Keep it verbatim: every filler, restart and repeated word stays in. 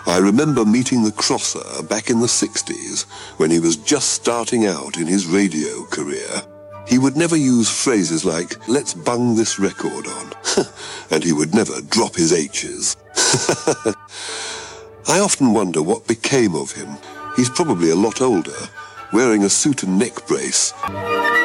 I remember meeting the Crosser back in the sixties when he was just starting out in his radio career. He would never use phrases like, let's bung this record on, and he would never drop his H's. I often wonder what became of him. He's probably a lot older, wearing a suit and neck brace.